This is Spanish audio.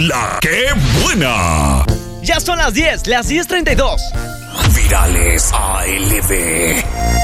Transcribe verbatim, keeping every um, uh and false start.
La que buena. Ya son las diez, las diez treinta y dos. Virales A L B.